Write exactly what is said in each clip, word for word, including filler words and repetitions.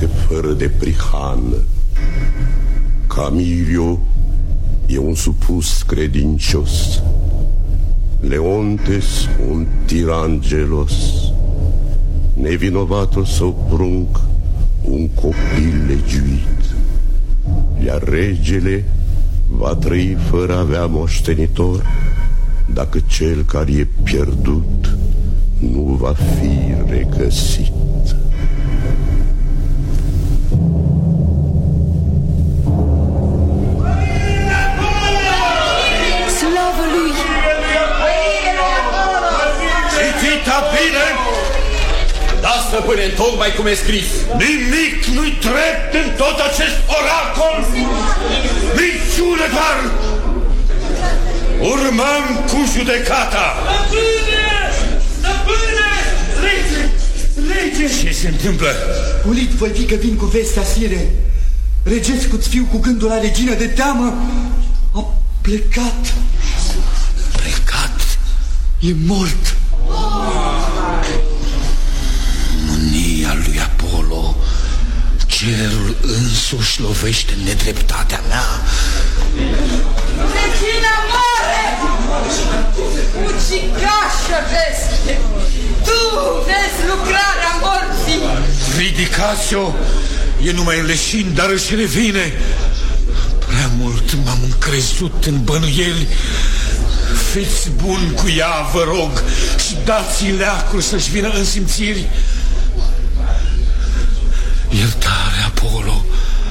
este fără de prihană. Camilio e un supus credincios, Leontes un tiran gelos, nevinovatul său prunc un copil legiuit. Iar regele va trăi fără a avea moștenitor, dacă cel care e pierdut nu va fi regăsit. Slavă lui! Citita bine? Da, stăpâne, tocmai cum e scris. Nimic nu-i drept în tot acest oracol. Minciună doar. Urmăm cu judecata. Stăpâne! Stăpâne! Rege! Rege! Ce se întâmplă? Ulit, voi fi că vin cu vestea sire. Regescu-ți fiu cu gândul la regină de teamă a plecat. Plecat? E mort. Mânia lui Apollo, cerul însuși lovește nedreptatea mea. Regina moare! Ucigașă vezi! Tu vezi lucrarea morții! Ridicați-o, e numai în leșin, dar își revine. Prea mult m-am încrezut în bănuieli. Fiți buni cu ea, vă rog, și dați-i leacul să-și vină în simțiri. Iertare, Apollo.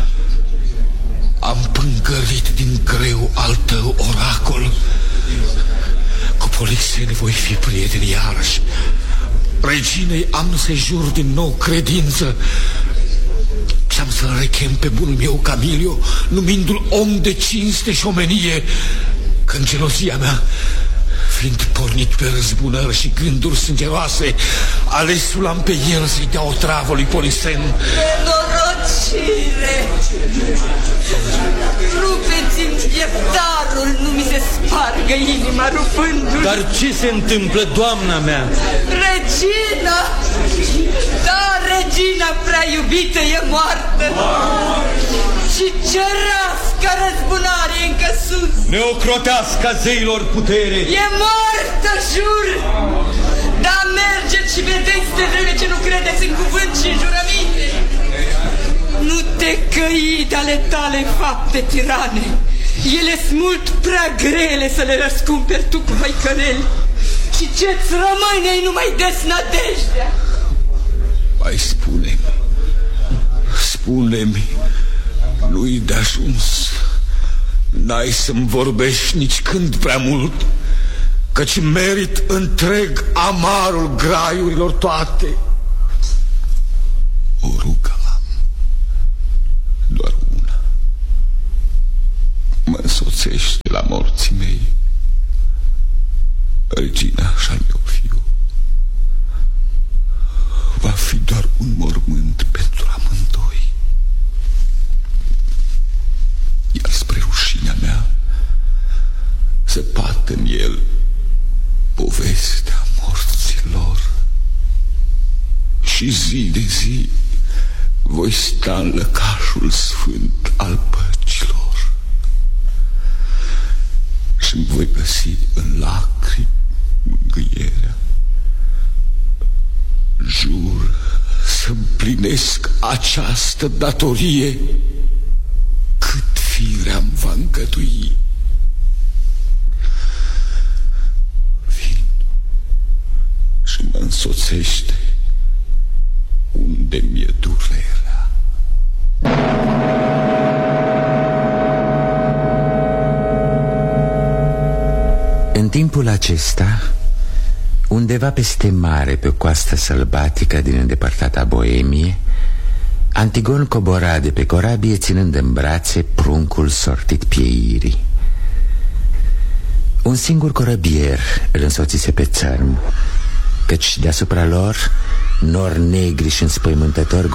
Am pângărit din greu al tău oracol. Cu Polixene voi fi prieteni iarăși. Reginei am să-i jur din nou credință și am să-l rechem pe bunul meu Camilio, numindu-l om de cinste și omenie, când gelozia mea, fiind pornit pe răzbunări și gânduri sângeroase, alesul am pe el să-i dea o travă lui Polixen. Nenorocire! Rupeți-mi pieptarul, nu mi se spargă inima rupându-l. Dar ce se întâmplă, doamna mea? Regina! Da, regina prea iubită e moartă. Și cerească răzbunare încă sus. Neocrotească zeilor putere. E moartă, jur! Da, mergeți și vedeți de vreme ce nu credeți în cuvânt și în jurăminte. Nu te căi de ale tale fapte tirane. Ele sunt mult prea grele să le răscumperi tu cu văicăreli. Și ce-ți rămâne-i numai desnădejdea. Mai spune-mi, spune-mi, nu-i de ajuns. N-ai să-mi vorbești nici când prea mult, căci merit întreg amarul graiurilor toate. O rugă am, doar una. Mă însoțește la morții mei, regina și-al meu fiu. Va fi doar un mormânt pentru amândoi. Iar spre rușinea mea se poate în el povestea morților. Și zi de zi voi sta în lăcașul sfânt al păcilor și-mi voi găsi în lacrimi mângâierea. Jur să împlinesc această datorie cât firea-mi va îngădui. Vin și mă însoțește unde mi-e durerea. În timpul acesta, undeva peste mare, pe o coastă sălbatică din îndepărtata Boemie, Antigon cobora de pe corabie ținând în brațe pruncul sortit pieirii. Un singur corăbier îl însoțise pe țărm, căci deasupra lor nori negri și înspăimântători